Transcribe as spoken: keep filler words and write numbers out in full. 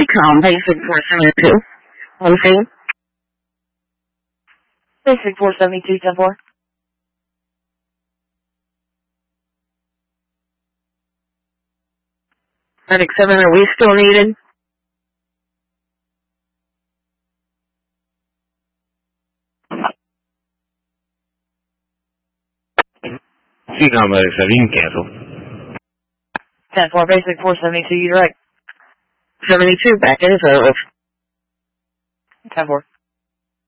Recom Basic four seventy-two. On scene. Basic four seventy-two, ten four. Medic seven, are we still needed? Recom Medic seven, cancel. ten four, Basic four seventy-two, you direct. seventy-two, back in service. ten four.